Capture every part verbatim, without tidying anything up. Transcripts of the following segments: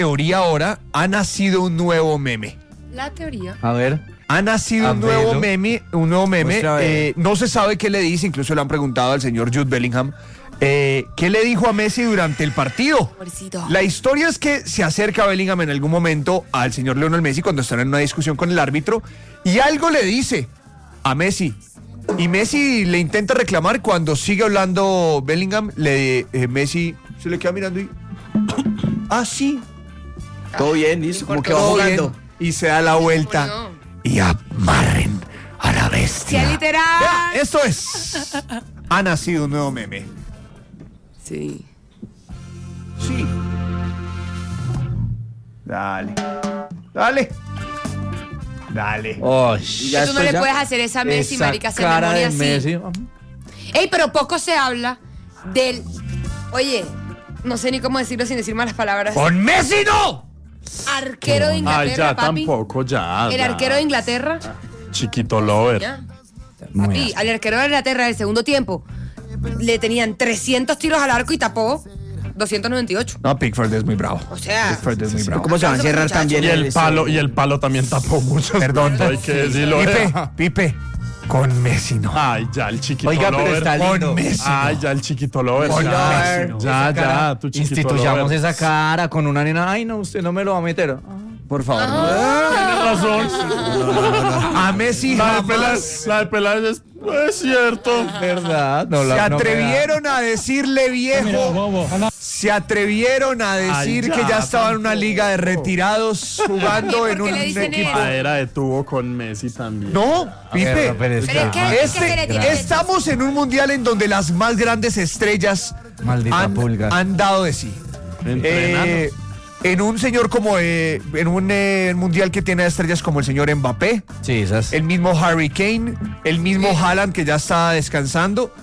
teoría ahora, ha nacido un nuevo meme. La teoría. A ver. Ha nacido un nuevo meme, un nuevo meme. Eh, no se sabe qué le dice, incluso le han preguntado al señor Jude Bellingham. Eh, ¿Qué le dijo a Messi durante el partido? Pobrecito. La historia es que se acerca Bellingham en algún momento al señor Lionel Messi cuando están en una discusión con el árbitro y algo le dice a Messi. Y Messi le intenta reclamar. Cuando sigue hablando Bellingham, le, eh, Messi se le queda mirando y... Ah, sí. Todo bien, listo, como que va Todo jugando. bien. Y se da la vuelta y amarren a la bestia. Sí, literal. Vea, esto es... Ha nacido un nuevo meme. Sí. Sí. Dale. Dale. Dale. Oh, Ya tú no le puedes hacer esa Messi, esa marica, hacer cara memoria de así. Messi. Ey, pero poco se habla del... Oye, no sé ni cómo decirlo sin decir malas palabras. ¡Con Messi no! Arquero de Inglaterra, Ay, ya papi. tampoco, ya. El ya. arquero de Inglaterra. Chiquito Lover. Ya. Papi, al arquero de Inglaterra del segundo tiempo le tenían trescientos tiros al arco y tapó doscientos noventa y ocho. No, Pickford es muy bravo. O sea, Pickford es muy bravo. ¿Cómo se va a encerrar también? Y el palo, y el palo también tapó muchos. Perdón. Hay que decirlo. Pipe, Pipe, con Messi no. Ay, ya el chiquito Oiga, pero Lover. está lindo. Con Messi. Ay, ya el chiquito Lover. Con ya, Messi, no. ya, ya, tu chiquito Instituyamos Lover. esa cara con una nena. Ay, no, usted no me lo va a meter. Por favor. Tienes razón. A Messi La de jamás Peláez, la de Peláez es, no es cierto. ¿Verdad? No, se la, no me da. atrevieron a decirle viejo. Se atrevieron a decir Ay, ya, que ya estaba en una tampoco. liga de retirados jugando ¿Y en por qué un le dicen equipo. eso? Ah, era de tubo con Messi también. No, Pipe. Pero, pero es Pero es que- que- es que se le Este, tiene- estamos en un mundial en donde las más grandes estrellas Maldita han, pulga. han dado de sí. Entrenando. Eh, en un señor como eh, en un eh, mundial que tiene estrellas como el señor Mbappé, Sí, esas. el mismo Harry Kane, el mismo Haaland que ya está descansando,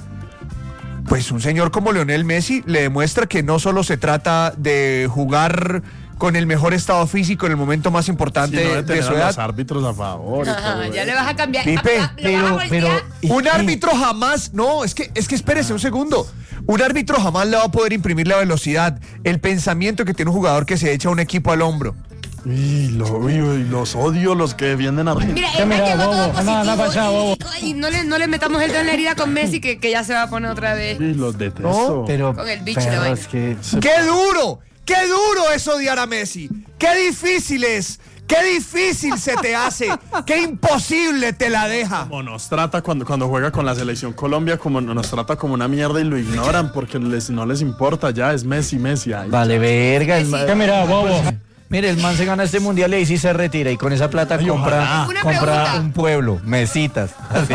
pues un señor como Lionel Messi le demuestra que no solo se trata de jugar con el mejor estado físico en el momento más importante Si no, de tener su a edad. los árbitros a favor. y Ajá, todo ya eso. le vas a cambiar. Pipe, Ah, ah, ¿lo vas a Pero, voltear? pero. Un árbitro jamás, no, es que, es que espérese un segundo. Un árbitro jamás le va a poder imprimir la velocidad, el pensamiento que tiene un jugador que se echa un equipo al hombro. Y, lo, y, y los odio, los que defienden a Argentina. Mira, él llegó todo positivo y, y no le, no le metamos el dedo en la herida con Messi que, que ya se va a poner otra vez. Y los detesto. No, Pero. Con el bicho, pero la vaina. es que. ¡Qué duro! ¡Qué duro es odiar a Messi! ¡Qué difícil es! ¡Qué difícil se te hace! ¡Qué imposible te la deja! Como nos trata cuando, cuando juega con la selección Colombia, como nos trata como una mierda y lo ignoran porque les, no les importa ya, es Messi, Messi. Ay, Vale, verga. El man, ¿Qué mira, bobo? Mire, el man se gana este mundial y ahí sí se retira y con esa plata Ay, compra, ojalá. Una compra pregunta. un pueblo, mesitas. Así.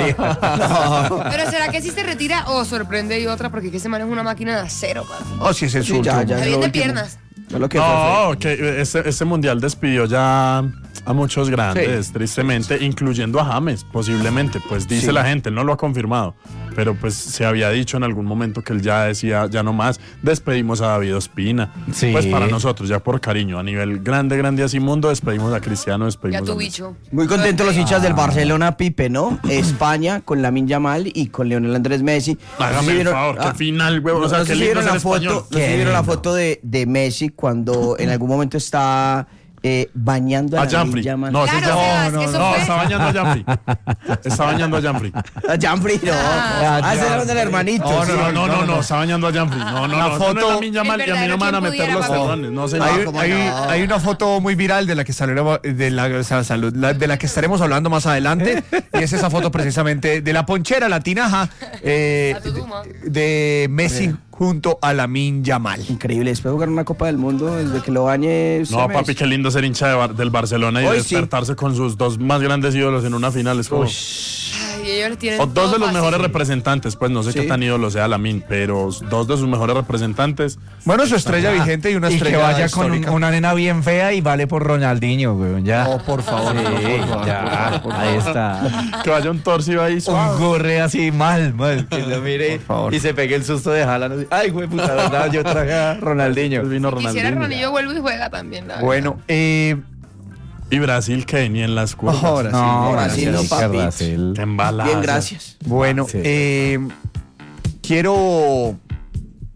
Pero ¿será que sí se retira o sorprende y otra? Porque que ese man es una máquina de acero, papi. Oh, sí, ese es Sí, su ya, último. ya. Está es bien lo de último. piernas. Es lo que fue, No, que este, este mundial despidió ya a muchos grandes, tristemente, incluyendo a James, posiblemente. Pues dice Sí. la gente, él no lo ha confirmado. Pero pues se había dicho en algún momento que él ya decía, ya no más. Despedimos a David Ospina. Sí. Pues para nosotros, ya por cariño, a nivel grande, grande así mundo, despedimos a Cristiano, Ya despedimos tu a Messi. bicho. Muy contentos los hinchas del Barcelona, Pipe, ¿no? España con Lamine Yamal y con Lionel Andrés Messi. Hágame ¿Sí el vieron- favor, ah, qué final, huevo. no O sea, sé qué si lindo vieron ser la foto, español. no sé si vieron la foto de, de Messi cuando en algún momento está eh, bañando a, A Lamine Janfrey. Yamal. No, ese es Claro, Janfrey. Sebas, no, eso no, fue- está bañando a Janfrey. Está bañando a Janfrey. A Janfrey, no. Ah, Ah, ese era Janfrey. del hermanito. No, sí. no, no, no, no, está bañando a Janfrey. No, no, La no, foto- no es Lamine Yamal El y a mí no me van a verdadero, meter ¿quién los pudiera, terrones. No, señor. Hay, ¿cómo hay- no? hay una foto muy viral de la que salió de la, o sea, salud, la- de la que estaremos hablando más adelante y es esa foto precisamente de la ponchera, la tinaja eh, La tutuma. de, de Messi junto a Lamine Yamal. Increíble, después de jugar una Copa del Mundo, desde que lo bañe. No, usted papi, Messi. qué lindo ser hincha de Bar- del Barcelona y Hoy sí. despertarse con sus dos más grandes ídolos en una final. Es como, Ay, ellos les tienen o dos todo de los fácil. mejores representantes, pues no sé Sí. qué tan ídolo sea Lamine, pero dos de sus mejores representantes. Bueno, su estrella vigente y una Y estrella que vaya con un- histórica. una nena bien fea y vale por Ronaldinho, güey. Ya. No, por favor, Sí, no, por favor, ya, ahí está. Que vaya un torcido ahí Un suave. gorre así mal, mal. Que lo mire Por favor. y se pegue el susto de Haaland. así. Ay, güey, puta verdad, yo traje a Ronaldinho. Pues vino Quisiera Ronaldinho. Ronaldinho vuelve y juega también. la verdad. Bueno, eh, Y Brasil, que ni en las curvas. ahora sí. No, Brasil, Brasil, no, papi. Brasil. Qué embalada. Bien, gracias. Bueno, Sí. eh, quiero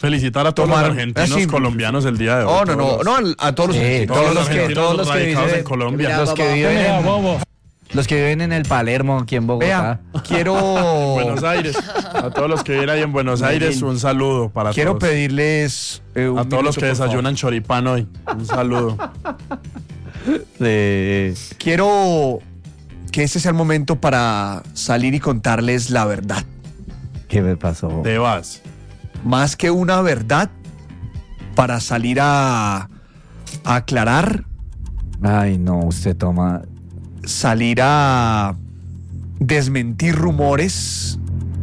Felicitar a todos Tomar- los argentinos ah, sí. colombianos el día de hoy. No, no, no, todos no, los- a todos los Sí, argentinos. todos los que- argentinos todos los que radicados viven- en Colombia. Los que viven en, los que viven en el Palermo, aquí en Bogotá. Vea, quiero, Buenos Aires. A todos los que viven ahí en Buenos Aires, un saludo para quiero todos. pedirles eh, un A todos los minuto, que por favor. desayunan choripán hoy, un saludo. De... Quiero que este sea el momento para salir y contarles la verdad. ¿Qué me pasó? Te vas. Más que una verdad, para salir a, a aclarar, Ay, no, usted toma... salir a desmentir rumores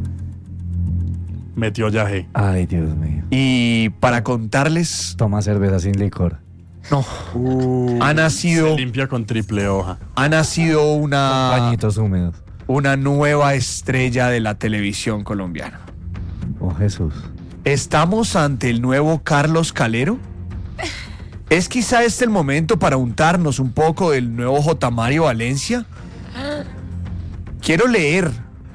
Metió yaje. Ay, Dios mío. y para contarles, Toma cerveza sin licor. no, Uh, ha nacido, Se limpia con triple hoja. ha nacido una, Pañitos húmedos. una nueva estrella de la televisión colombiana. Oh, Jesús. ¿Estamos ante el nuevo Carlos Calero? ¿Es quizá este el momento para untarnos un poco del nuevo J. Mario Valencia? Quiero leer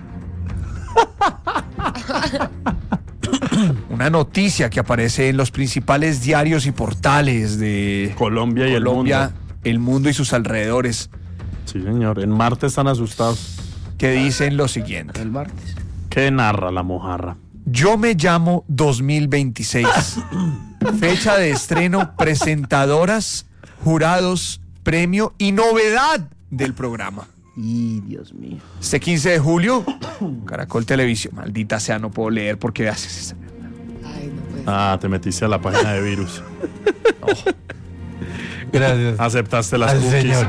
una noticia que aparece en los principales diarios y portales de Colombia y Colombia, el mundo. el mundo y sus alrededores, Sí, señor. En Marte están asustados. que dicen lo siguiente. El martes. ¿Qué narra la mojarra? Yo me llamo dos mil veintiséis. Fecha de estreno, presentadoras, jurados, premio y novedad del programa. Y Dios mío. Este quince de julio, Caracol Televisión. Maldita sea, no puedo leer porque haces esta. Ay, no puede ser. Ah, te metiste a la página de virus. Gracias. Aceptaste las Al cookies. señor.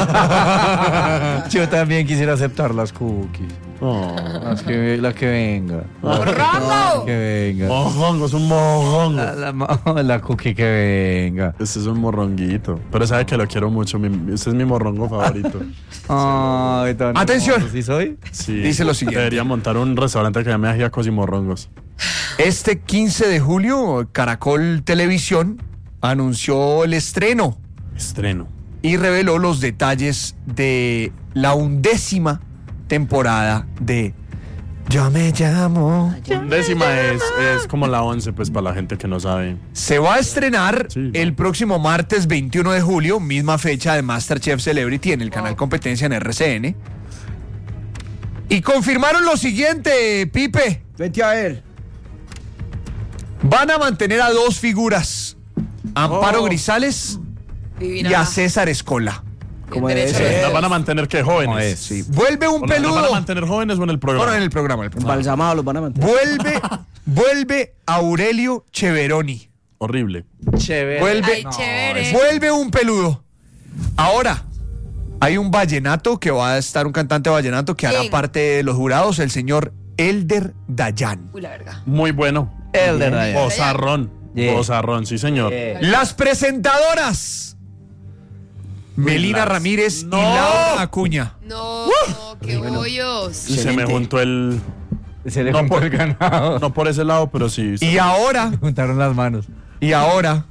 Yo también quisiera aceptar las cookies. Oh. Las que, la que venga. ¡Morrongo! Que venga. Mojongo, es un mojongo. La, la, mo- la cookie que venga. Este es un morronguito. Pero sabe que lo quiero mucho. mi- Este es mi morrongo favorito. Ay, tan Atención. hermoso, ¿sí soy? Sí. Dice lo siguiente. Debería montar un restaurante que llame ajíacos y morrongos. Este quince de julio, Caracol Televisión anunció el estreno Estreno. y reveló los detalles de la undécima temporada de Yo me llamo. Décima es, es como la once, pues, para la gente que no sabe. Se va a estrenar Sí. el próximo martes veintiuno de julio, misma fecha de MasterChef Celebrity en el canal Competencia en R C N. Y confirmaron lo siguiente, Pipe. Vete a ver. Van a mantener a dos figuras, Amparo Oh. Grisales Divina. y a César Escola. Como Bien debe derecho. ser. ¿Las van a mantener que ¿Cómo jóvenes? es? Sí. Vuelve un ¿O las van a peludo. mantener jóvenes o en el programa? Ahora en el programa. el programa. Embalsamados los van a mantener. Vuelve, vuelve Aurelio Cheveroni. Horrible. Chévere. Vuelve, Ay, chévere. vuelve un peludo. Ahora, hay un vallenato que va a estar un cantante vallenato que hará ¿Quién? parte de los jurados, el señor Elder Dayan. Uy, la verga. Muy bueno. El de Ryan. Bozarrón. Yeah. Bozarrón, sí, señor. Yeah. Las presentadoras. Melina Las- Ramírez No. y Laura Acuña. No, no, qué bollos. Y se me Excelente. juntó el... Se le No, juntó por- el ganado. No por ese lado, pero sí. Y ahora, Juntaron las manos. y ahora,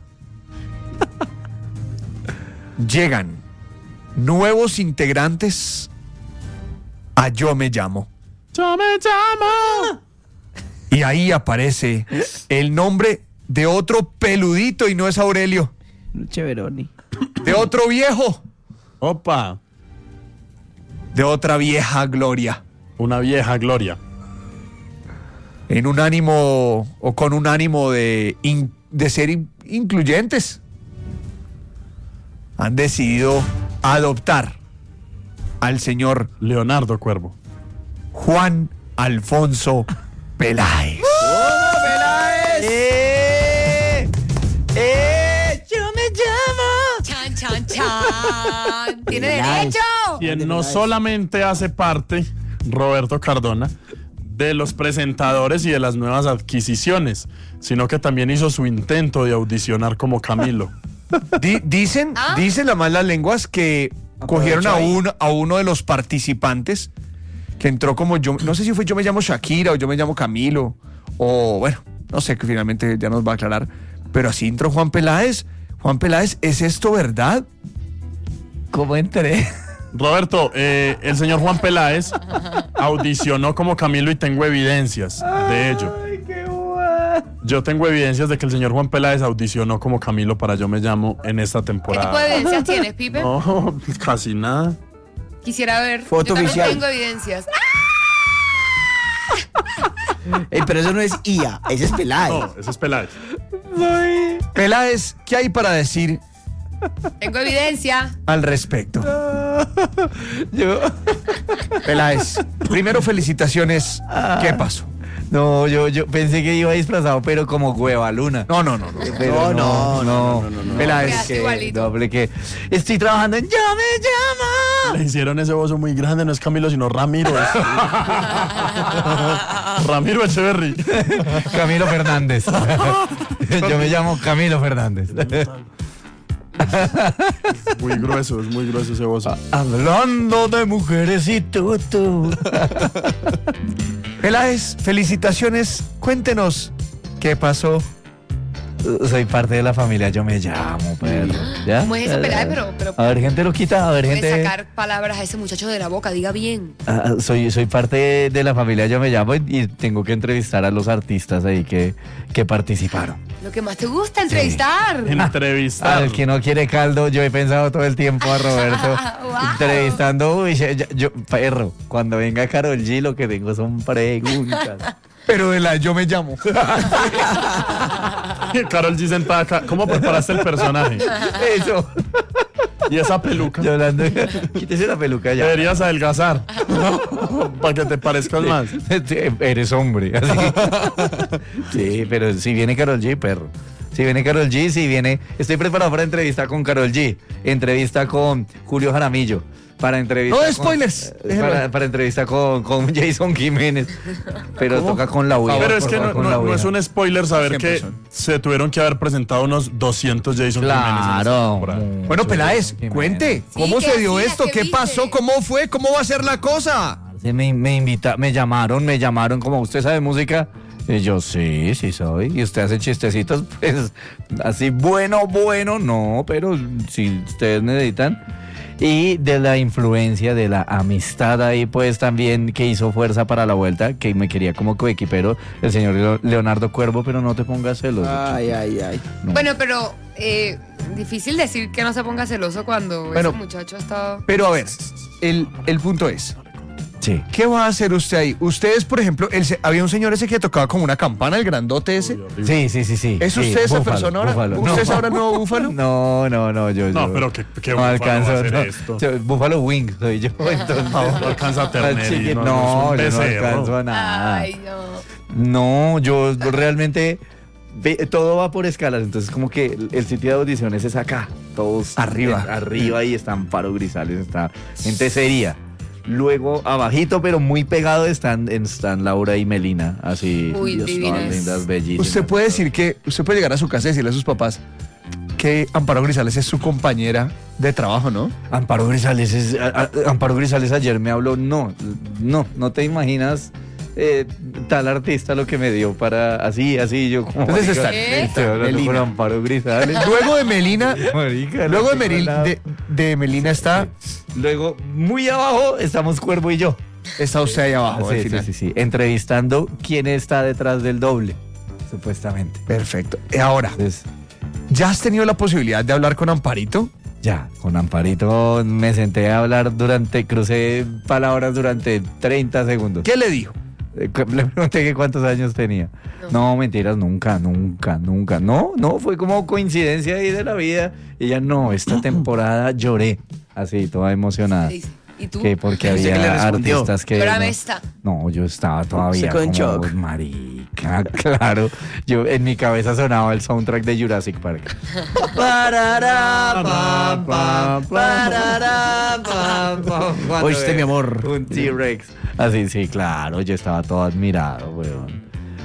llegan nuevos integrantes a Yo Me Llamo. Yo me llamo. Y ahí aparece el nombre de otro peludito y no es Aurelio, Cheveroni. de otro viejo, Opa. de otra vieja gloria, Una vieja gloria. en un ánimo o con un ánimo de, in- de ser in- incluyentes. Han decidido adoptar al señor Leonardo Cuervo. Juan Alfonso Peláez. ¡Eh! ¡Eh! ¡Yo me llamo! Chan, chan, chan. Tiene Peláez. derecho. Quien no solamente hace parte, Roberto Cardona, de los presentadores y de las nuevas adquisiciones, sino que también hizo su intento de audicionar como Camilo. Di- dicen, ¿Ah? dicen las malas lenguas que cogieron a ahí. uno, a uno de los participantes que entró como yo, no sé si fue Yo Me Llamo Shakira o Yo Me Llamo Camilo, o bueno, no sé, que finalmente ya nos va a aclarar, pero así entró Juan Peláez. Juan Peláez, ¿es esto verdad? ¿Cómo entré? Roberto, eh, el señor Juan Peláez audicionó como Camilo y tengo evidencias de ello. ¡Ay, qué guay! Yo tengo evidencias de que el señor Juan Peláez audicionó como Camilo para Yo Me Llamo en esta ¿Qué tipo temporada. de evidencias tienes, Pipe? No, casi nada. Quisiera ver. Foto Yo también oficial. tengo evidencias. Ey, pero eso no es I A, ese es Peláez. No, ese es Peláez. Peláez, ¿qué hay para decir Tengo evidencia. al respecto? Yo, Peláez, primero felicitaciones. ¿Qué pasó? no, yo, yo pensé que iba disfrazado, pero como hueva luna. No, no, no, no. Pero No, no, no, no, no, no. Peláez, Quedaste que, igualito. no, hombre, que estoy trabajando en Yo Me Llamo. Le hicieron ese bozo muy grande, no es Camilo, sino Ramiro. Es- Ramiro Echeverry. Camilo Fernández. Yo me llamo Camilo Fernández. Muy grueso, es muy grueso ese bozo. Hablando de mujeres y tú, tú. Peláez, felicitaciones. Cuéntenos qué pasó. Soy parte de la familia Yo Me Llamo, perro. ¿Ya? ¿Cómo es eso, Peláez? Pero, pero A ver, gente lo quita, a ver, puedes gente. sacar palabras a ese muchacho de la boca, diga bien. Ah, soy, soy parte de la familia Yo Me Llamo y, y tengo que entrevistar a los artistas ahí que, que participaron. Lo que más te gusta, entrevistar. Entrevistar. Al que no quiere caldo, yo he pensado todo el tiempo a Roberto Wow. entrevistando. Uy, yo, yo- perro, cuando venga Karol G, lo que tengo son preguntas. Pero de la Yo Me Llamo. Karol G sentada acá. ¿Cómo preparaste el personaje? Eso. Y esa peluca. Yo hablando, quítese la peluca ya. Deberías adelgazar. Para que te parezcas más. Sí, eres hombre. Así. Sí, pero si viene Karol G, perro. Si viene Karol G, si viene. Estoy preparado para entrevista con Karol G. Entrevista con Julio Jaramillo. Para entrevista. No, con- spoilers. eh, Para, para entrevista con, con Jason Jiménez. Pero toca con la Ouija. Pero es por que favor, no, con no- la no es Ouija. un spoiler saber Siempre que son. se tuvieron que haber presentado unos doscientos Jason Jiménez en esta Claro. temporada. Bueno, mucho Peláez, Jason Jiménez. cuente. ¿Cómo ¿qué se dio hacías? esto? ¿Qué ¿Qué viste? pasó? ¿Cómo fue? ¿Cómo va a ser la cosa? Sí, Me, me invita, me llamaron, me llamaron, como usted sabe música. Y yo, sí, sí soy. Y usted hace chistecitos, pues, así, bueno, bueno, no, pero si ustedes necesitan. Y de la influencia, de la amistad ahí, pues, también que hizo fuerza para la vuelta, que me quería como coequipero, el señor Leo- Leonardo Cuervo, pero no te pongas celoso. Ay, ay, ay. No. Bueno, pero eh, difícil decir que no se ponga celoso cuando Bueno. ese muchacho está... Pero a ver, el, el punto es, Sí. ¿qué va a hacer usted ahí? Ustedes, por ejemplo, el se- había un señor ese que tocaba como una campana, el grandote ese. Sí, sí, sí, sí. ¿Es sí, usted esa Búfalo, persona ahora? Búfalo. ¿Usted No. es ahora el nuevo Búfalo? No, no, no, yo, No, yo- pero ¿qué- qué no Búfalo alcanzo. va a hacer no. esto? Yo- Búfalo Wing soy yo. Entonces, No alcanza a Terneri, Chiqui- no, no, no, es un yo no becerro. alcanzo a nada. Ay, no. No, yo realmente ve- todo va por escalas, entonces como que el, el sitio de audiciones es acá, todos Arriba. eh, arriba y está Amparo Grisales, está gente seria. Luego abajito, pero muy pegado están, están Laura y Melina, así Uy, Dios, divinas. todas lindas, bellísimas. Usted puede decir que, usted puede llegar a su casa y decirle a sus papás que Amparo Grisales es su compañera de trabajo, ¿no? Amparo Grisales es, a- a- Amparo Grisales ayer me habló, no, no, no te imaginas eh, tal artista lo que me dio para así, así yo como Entonces marica, está- estoy hablando Melina. con Amparo Grisales. Luego de Melina, Marica, luego de, no tengo Meril- nada. de, de Melina está, Luego, muy abajo, estamos Cuervo y yo. está usted ahí abajo. al sí, sí, final. sí, sí. Entrevistando quién está detrás del doble, supuestamente. Perfecto. Y ahora, Entonces, ¿ya has tenido la posibilidad de hablar con Amparito? ya, con Amparito me senté a hablar durante, crucé palabras durante treinta segundos. ¿Qué le dijo? Eh, cu- Le pregunté que cuántos años tenía. No, mentiras, nunca, nunca, nunca. No, no, fue como coincidencia ahí de la vida. Y ella, no, esta temporada lloré, así, toda emocionada. Dice, ¿y tú? Que porque ¿Usted qué le había respondió? artistas que... Llorame no, esta. no, yo estaba todavía Se quedó en como, shock. marica, claro. Yo, en mi cabeza sonaba el soundtrack de Jurassic Park. Parará, pam, pam, parará, pam, pam. Cuando Oíste, ve mi amor. Un T-Rex. Así, sí, claro, yo estaba todo admirado, weón.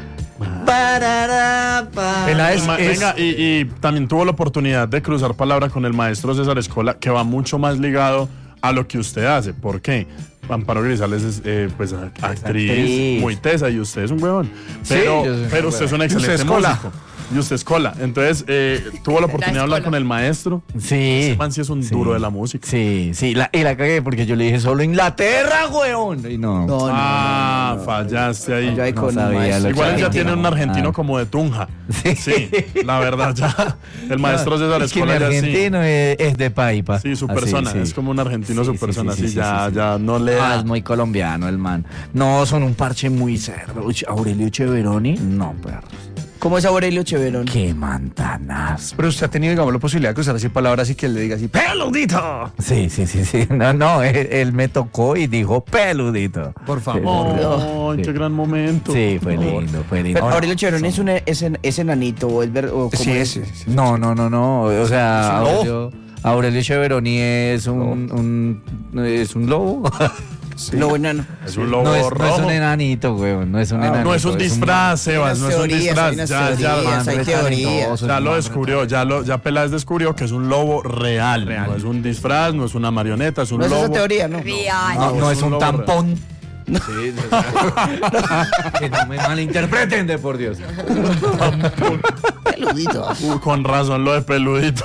Parará, pam. Peláez Ma- es- Venga, y, y también tuvo la oportunidad de cruzar palabra con el maestro César Escola, que va mucho más ligado a lo que usted hace. ¿Por qué? Amparo Grisales es eh, pues, a- actriz, actriz. muy tesa y usted es un huevón. Pero, yo soy un pero usted es un Usted excelente es cola. músico. Y usted es cola. Entonces, eh, tuvo la oportunidad de hablar escola. con el maestro. Sí. Ese man sí es un Sí. duro de la música. Sí, sí, la, y la cagué porque yo le dije solo Inglaterra, weón. Y no. No, no, Ah, no, no, no. fallaste ahí. Yo ahí No con sabía maestro lo que Igual él ya argentino. tiene un argentino Ah. como de Tunja. Sí. Sí, la verdad, ya. El maestro César Es que mi Escola ya sí. argentino es, es de Paipa. Sí, su Así, persona. sí. Es como un argentino su Sí, sí, persona. sí, Así sí, ya, sí, sí. ya no le Ah, da. es muy colombiano el man. No, son un parche muy cerdo. Uy, Aurelio Cheveroni, no, perros. ¿Cómo es Aurelio Cheverón? Qué mantanas. Pero usted ha tenido, digamos, la posibilidad de usar así palabras y que él le diga así, ¡peludito! Sí, sí, sí, sí. No, no, él, él me tocó y dijo peludito. Por favor. ¡Ay, Sí. qué gran momento! Sí, fue lindo, fue lindo. Pero Aurelio Cheverón es, un, es, en- es enanito o es ver, o cómo Sí, es? sí, sí. No, no, no, no. O sea, Es un lobo. Aurelio, Aurelio Cheveroni es un, un, es un lobo. Lobo enano. Es un lobo No es, no rojo. es un enanito, weón. No es un Ah, enanito. no es un disfraz, Sebas. No es un teorías, disfraz. hay unas Ya, ya, teorías, man, hay re teorías. talentoso, ya es lo un descubrió. Ya, lo, ya Peláez descubrió que es un lobo real. No es un disfraz, no es una marioneta, es un No es lobo. esa teoría, ¿no? Real. No, no es es un un lobo tampón. Sí, o sea, que no me malinterpreten, de por Dios. Peludito. Uh, con razón lo de peludito.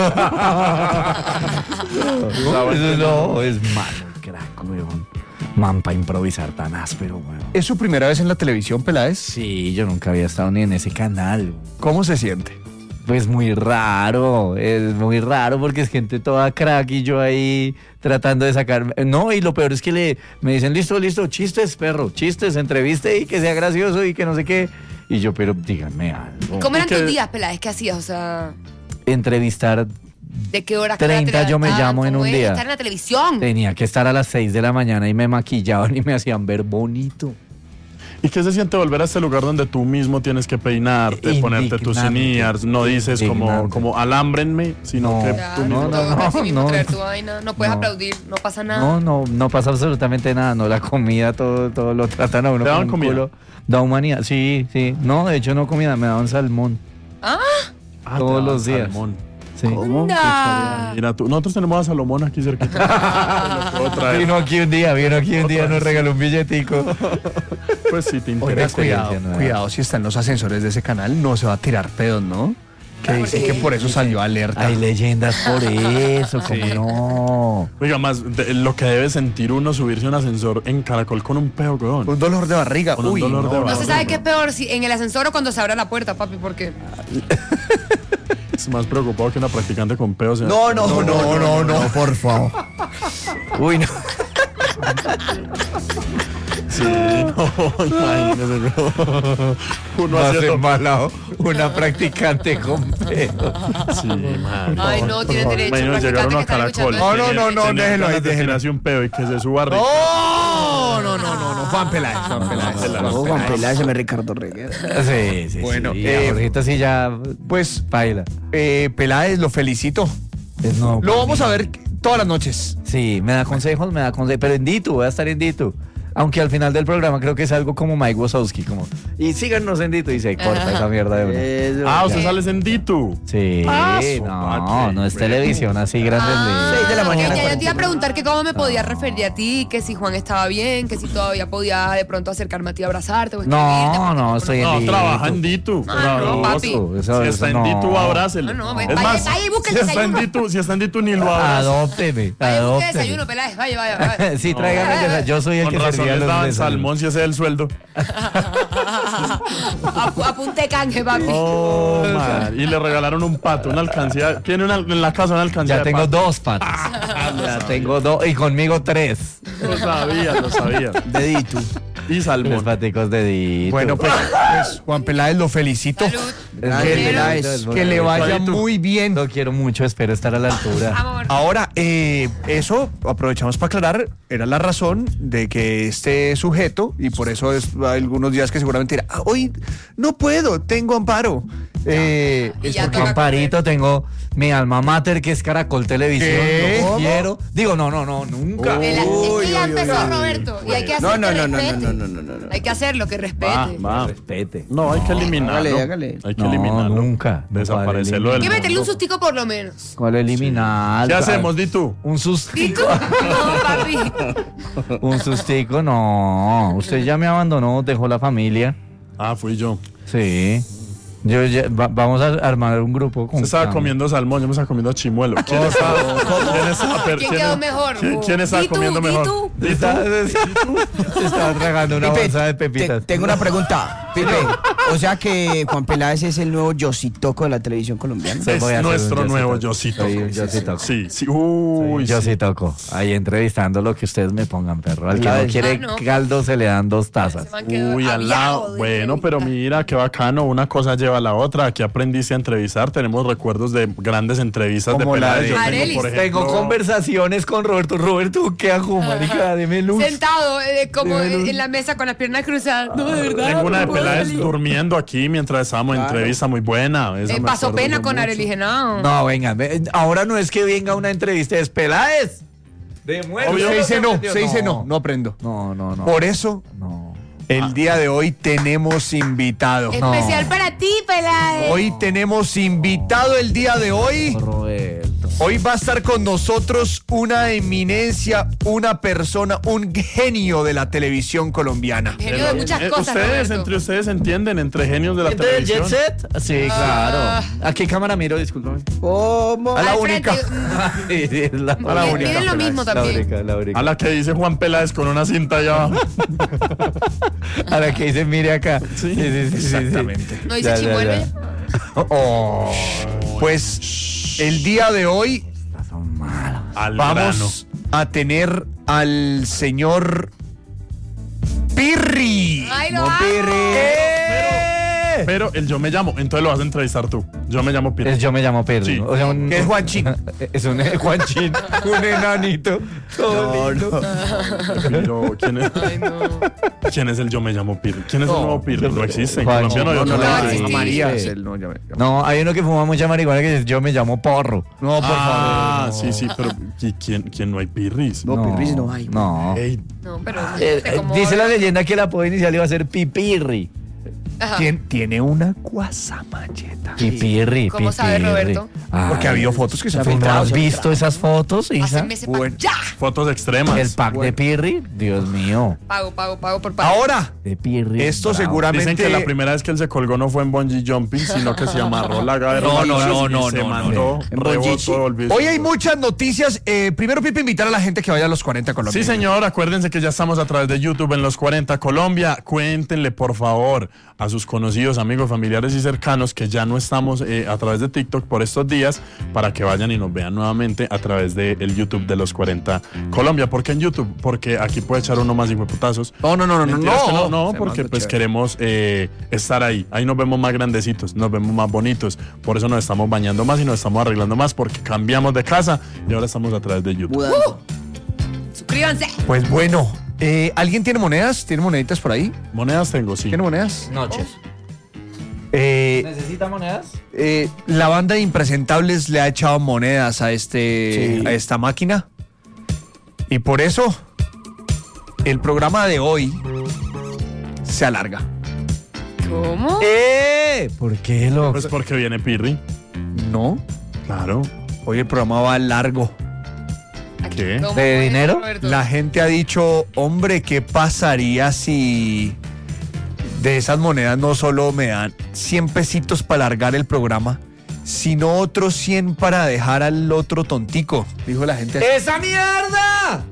Eso no, es malo, crack, weón. Man, para improvisar tan áspero, weón. ¿Es su primera vez en la televisión, Peláez? Sí, yo nunca había estado ni en ese canal. ¿Cómo se siente? Pues muy raro, es muy raro porque es gente toda crack y yo ahí tratando de sacar... No, y lo peor es que le, me dicen, listo, listo, chistes, perro, chistes, entreviste y que sea gracioso y que no sé qué. Y yo, pero díganme algo. ¿Cómo eran que- tus días, Peláez? ¿Qué hacías? O sea, Entrevistar, ¿de qué hora? a qué hora te treinta yo me levantaban? llamo en ¿Cómo un es día. estar en la televisión? tenía que estar a las seis de la mañana y me maquillaban y me hacían ver bonito. ¿Y qué se siente volver a este lugar donde tú mismo tienes que peinarte, ponerte tus Indignante. in-ears? No dices como, Indignante. como alámbrenme, sino No. que Ya, tú mismo. no, no, toca así mismo no. traer tu vaina, no puedes No. aplaudir, no pasa nada. No, no, no pasa absolutamente nada, no, la comida, todo, todo lo tratan a uno ¿Te daban con un comida? culo. Da humanidad, sí, sí. No, de hecho no comida, me daban salmón. Ah, Ah, todos te los dan días. salmón. Sí. anda. Mira tú, nosotros tenemos a Salomón aquí cerquita. Lo puedo traer. Vino aquí un día, vino aquí un día, nos regaló un billetico. Pues sí, te Oiga, interesa. cuidado, experiencia nueva. cuidado, si está en los ascensores de ese canal, no se va a tirar pedos, ¿no? Que dice qué? que por eso salió alerta. Hay leyendas por eso, como no. Oiga, más de- lo que debe sentir uno subirse a un ascensor en Caracol con un peo, weón. Un dolor de barriga. Con un Uy, dolor no, de no. No se sabe qué es peor, si en el ascensor o cuando se abre la puerta, papi, porque Es más preocupado que una practicante con peos. en- No, no, no, no, no, por favor. Uy, no. Sí, no, imagínese. Uno Más haciendo. embalado una practicante con pedo. Sí, man. ay, no, tienen derecho. Imagínate llegar uno a practicante que Caracol. están No, no, no, no, Tener déjelo ahí, ganas de déjelo. tirarse un pedo y que se suba rico. No, no, no, no, no, Juan Peláez, Juan Peláez. Peláez. No, Juan Juan Peláez. Peláez, se me Ricardo Reguera. Sí, sí, Bueno, sí. eh, a Jorgito sí ya, Pues, baila. eh, Peláez, lo felicito. Es no, Lo vamos a ver todas las noches. Sí, me da consejos, me da consejos, pero en Ditu, voy a estar en Ditu. Aunque al final del programa creo que es algo como Mike Wazowski, como, y síganos en Ditu y se corta esa mierda de una. Eso. Ah, usted sale en Ditu. Sí, Ah, su no, madre. no es televisión así grande. Seis de la mañana, Ya, ya cuarenta. te iba a preguntar que cómo me podía referir a ti, que si Juan estaba bien, que si todavía podía de pronto acercarme a ti a abrazarte o escribirte, No, porque- no, estoy en No, Ditu. trabaja en Ditu. Ah, no, papi. Eso, eso, Si eso está en no. Ditu, abrázele. Ah, no, ve- es vaya, más, vaya y busca el si está en desayuno. Ditu, si está en Ditu, ni lo abraza. Adópteme, Vaya, busque adópteme. desayuno, Peláez, vaya, vaya, vaya. Sí, tráigame el desayuno. Yo soy el Con que razón servía les los daban desayunos. salmón si ese es el sueldo. Apu- Apunte canje, papi. Oh, man. Y le regalaron un pato, una alcancía. Tiene una, en la casa una alcancía. Ya de tengo pato. dos patas. Ya tengo dos y conmigo tres. Lo sabía, lo sabía. Dedito. Y Tres salmón. paticos de Ditu. Bueno, pues, pues, Juan Peláez, lo felicito. Salud. Gracias, Que, Peláez. que le vaya Ditu. muy bien. Lo quiero mucho, espero estar a la altura. Amor. Ahora, eh, eso aprovechamos para aclarar, era la razón de que este sujeto, y por eso es algunos días que seguramente dirá, "Ah, hoy no puedo, tengo amparo. Eh, Y es ya porque- toca Amparito, tengo mi alma mater que es Caracol Televisión. ¿Qué? Lo ¿Cómo? quiero. Digo, no, no, no, nunca. El- es Uy, que ya uy, empezó uy, uy. Roberto y hay que hacer No, no, que no, no, respete. no, no, no, no, no. Hay que hacerlo, que respete. Va, va. Respete. No, hay que eliminarlo. Hágale, hágale. Hay que No, eliminarlo. nunca. No Desaparecerlo vale del Hay que meterle un mundo. sustico por lo menos. ¿Cuál eliminar? ¿Qué hacemos, Ditu? Un ¿Y sustico. tú? No, papi. Un sustico, no. Usted ya me abandonó, dejó la familia. Ah, fui yo. Sí. Yo ya- va- vamos a armar un grupo con Se estaba Cam. comiendo salmón, yo me estaba comiendo chimuelo. ¿Quién estaba, ¿quién estaba, per- ¿Quién quién- quedó mejor? ¿Quién, quién estaba ¿Y tú? comiendo ¿Y mejor? tú? Se estaba, se estaba tragando una Pipe, bolsa de te- pepitas. tengo una pregunta. Pipe, o sea que Juan Peláez es el nuevo Yositoco de la televisión colombiana. Sí. Es voy a hacer nuestro un nuevo Yositoco. Yosito. Soy un Yositoco. Sí, sí. Uy, Yo sí. sí toco. Ahí entrevistando lo que ustedes me pongan, perro. Al que Ay. no quiere Ah, no. caldo se le dan dos tazas. Se me han quedado Uy, al aviado lado. de Bueno, pero entrevista. mira, qué bacano. Una cosa lleva a la otra. Aquí aprendiste a entrevistar. Tenemos recuerdos de grandes entrevistas Como de la Peláez. de- Yo tengo, Arelis. por ejemplo, Tengo conversaciones con Roberto. Roberto, ¿qué hago, marica? Deme luz. Sentado, eh, como Dime luz. en la mesa con las piernas cruzadas. No, de verdad. Tengo una de no puedo Peláez salir. durmiendo aquí mientras estábamos en Claro. entrevista muy buena. Esa Eh, me pasó acuerdo pena yo con mucho. Arely, dije, no. No, venga, ve- ahora no es que venga una entrevista, es Peláez. Demuestre. Obvio. Se dice no, No. se dice no, no aprendo. No, no, no. Por eso, No. el día de hoy tenemos invitado. Especial para ti, Peláez. Hoy tenemos invitado el día de hoy. Roberto. Hoy va a estar con nosotros una eminencia, una persona, un genio de la televisión colombiana. Genio de muchas Eh, cosas, Ustedes, Roberto. entre ustedes entienden, entre genios de la ¿Gente del televisión. Jet Set? Sí, Ah. claro. ¿A qué cámara miro? Discúlpame. ¿Cómo? A la Al única. frente, mm, Sí, sí, es la, A la miren- única, miren lo Peláez. mismo la también. única, la única. A la que dice Juan Peláez con una cinta allá abajo. A la que dice, mire acá. Sí, sí, sí, sí, exactamente. ¿No dice Ya, ya, chimuelo? ya. Oh, pues el día de hoy Son malos. Al vamos a tener al señor Pirri. ¡Ay, lo No, amo! Pirri. grano. Pero el yo me llamo, entonces lo vas a entrevistar tú. Yo me llamo Pirri. Es yo me llamo Pedro. Sí. O sea, un, Que es Juanchín. Es un Juanchín, un enanito. Todo lindo. Pero, ¿quién es? Ay, no. ¿Quién es el yo me llamo Pirri? ¿Quién es el No, nuevo Pirri? No existe. En Juan- Colombia no hay no, otro no, lado. no Sí. existe. María Sí. es el no, ya me- No, hay uno que fuma mucha marihuana que dice, yo me llamo Porro. No, por Ah, favor. sí, sí, pero ¿y quién, quién no hay Pirris? No, Pirris no hay. No. Ey, No, pero. Eh, no sé eh, cómo- dice la leyenda que el apodo inicial iba a ser Pipirri. Ajá. Tien- tiene una guasamacheta. Pipirri, ¿Cómo sabe Pipirri. Roberto? Ay, Porque ha habido fotos que se han ¿tú no filtrado. has visto esas fotos, Isa? Pásenme ese pack. Bueno. ¡Ya! fotos extremas. El pack de Pirri, Dios mío. Pago, pago, pago por pago. Ahora, De Pirri. esto bravo. seguramente. Dicen que la primera vez que él se colgó no fue en bungee jumping, sino que se amarró la gavera. No, no, no, no, y se no, mandó, En rebotó, bungee. volvió. Hoy hay muchas noticias. Eh, primero, Pipe, invitar a la gente que vaya a los cuarenta Colombia. Sí, señor, acuérdense que ya estamos a través de YouTube en los cuarenta Colombia. Cuéntenle, por favor, a sus conocidos, amigos, familiares y cercanos que ya no estamos eh, a través de TikTok por estos días para que vayan y nos vean nuevamente a través del YouTube de los cuarenta Colombia. ¿Por qué en YouTube? Porque aquí puede echar uno más hijueputazos. No, no, no, no, no. Mentiras que no, no, no, Se porque manda pues chévere. queremos eh, estar ahí. Ahí nos vemos más grandecitos, nos vemos más bonitos. Por eso nos estamos bañando más y nos estamos arreglando más porque cambiamos de casa y ahora estamos a través de YouTube. Mudando. Suscríbanse. Pues bueno, eh, ¿alguien tiene monedas? ¿Tiene moneditas por ahí? Monedas tengo, sí. ¿Tiene monedas? Noches. Eh, ¿Necesita monedas? eh, la banda de Impresentables le ha echado monedas a, este, Sí. a esta máquina. Y por eso, el programa de hoy se alarga. ¿Cómo? ¡Eh! ¿Por qué, loco? Pues porque viene Pirri. No, Claro. hoy el programa va largo. ¿Qué? ¿Cómo ¿De fue, dinero? Roberto? La gente ha dicho, hombre, ¿qué pasaría si de esas monedas no solo me dan cien pesitos para alargar el programa, sino otros cien para dejar al otro tontico? Dijo la gente. ¡Esa mierda!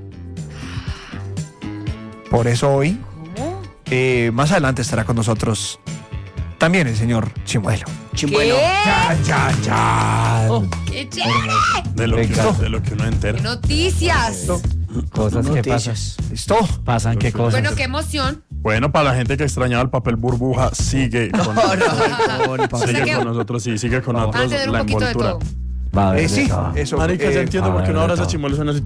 Por eso hoy, ¿Cómo? eh, más adelante estará con nosotros también el señor Chimuelo. Chimuelo. ¿Qué? Ya, ya. ¡Qué chévere! De lo, que, Venga. de lo que uno entera. ¡Qué noticias! Cosas que pasan. Noticias. ¿Listo? Pasan qué cosas. Bueno, qué emoción. Bueno, para la gente que extrañaba el papel burbuja, sigue con, No, no, no, O sea sigue que- con nosotros, sí, sigue con Van a nosotros tener un la poquito de envoltura. todo. Va a haber Eh, de sí, todo. eso. Marica, eh, ya entiendo a por qué ver, una hora de ese todo. chimuelo suena así.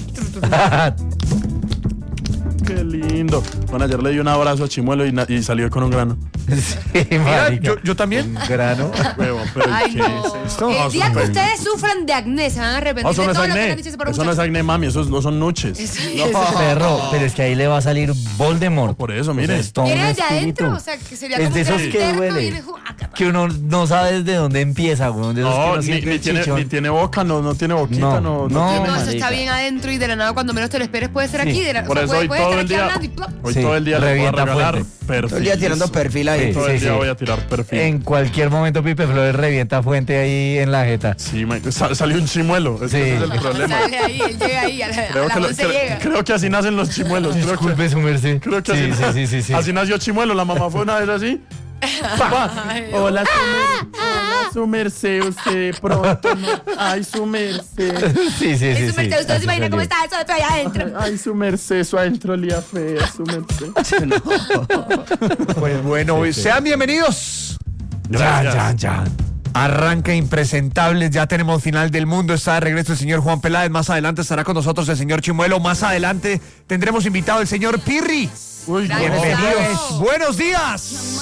Qué lindo. Bueno, ayer le di un abrazo a Chimuelo y, na- y salió con un grano. Sí, Mira, marica. yo, yo también. Un grano. Huevo, pero Ay, ¿qué no. es esto? El Ah, día que súper- ustedes sufran de acné, se van a arrepentir Ah, eso de no es todo lo que acné. han dicho ese pobre Eso no es muchacho. acné, mami. Esos no son nuches. Eso- No, eso- Perro, pero es que ahí le va a salir Voldemort. por eso, O sea, mire. es todo un ¿Viene de espíritu. adentro? O sea, que sería Es como de un esos que interno y duele. viene guácata. Que uno no sabe desde dónde empieza, güey. De esos que No, uno ni, siente ni el tiene, chichón. ni tiene boca, no, no tiene boquita, No, no, no, no, tiene. No, eso marica. está bien adentro y de la nada cuando menos te lo esperes puede ser Sí. aquí. De la, Por o sea, eso puede, hoy puede todo estar el aquí día, hablando y plop. hoy Sí, todo el día le voy a revienta regalar fuerte. perfil. Todo el día tirando perfil ahí. Sí, Todo el sí, día sí. voy a tirar perfil. En cualquier momento Pipe Flores revienta fuente ahí en la jeta. Sí, man, sa- salió un chimuelo. Ese Sí. es el problema. Sale ahí, él llega ahí, a la, a Creo la que, lo- once cre- llega. creo que así nacen los chimuelos. Creo que, Disculpe su merced. creo que sí, así, sí, sí, sí, sí. así nació Chimuelo. La mamá fue una vez así. Pa. Hola, su mer- hola, su merced. Usted de pronto. No. Ay, su merced. Sí, sí, sí. Es sí, súper, ¿usted se así imagina cómo salió. está eso de allá adentro? Ay, su merced. Eso adentro olía feo. Su merced. Pues bueno, sean bienvenidos. Gracias. Yan, yan, yan. Arranca Impresentables, ya tenemos final del mundo, está de regreso el señor Juan Peláez, más adelante estará con nosotros el señor Chimuelo, más adelante tendremos invitado el señor Pirri. Uy, Gracias. no. Bienvenidos, buenos días.